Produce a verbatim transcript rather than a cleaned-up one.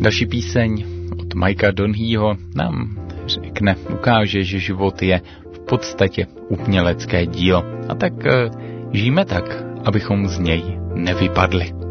Další píseň od Mikea Donheeho nám řekne, ukáže, že život je v podstatě umělecké dílo. A tak e, žijeme tak, abychom z něj nevypadli.